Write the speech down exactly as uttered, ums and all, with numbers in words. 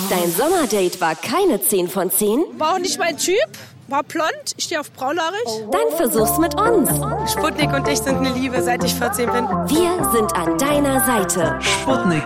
Dein Sommerdate war keine zehn von zehn? War auch nicht mein Typ. War blond, ich stehe auf braunhaarig. Dann versuch's mit uns. Sputnik und ich sind eine Liebe, seit ich vierzehn bin. Wir sind an deiner Seite. Sputnik